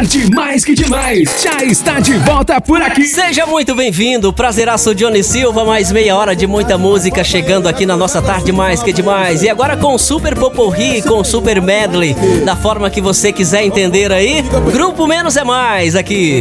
Tarde Mais Que Demais já está de volta por aqui. Seja muito bem-vindo, prazeraço Johnny Silva, mais meia hora de muita música chegando aqui na nossa Tarde Mais Que Demais. E agora com super poporri, com super medley, da forma que você quiser entender aí. Grupo Menos é Mais aqui.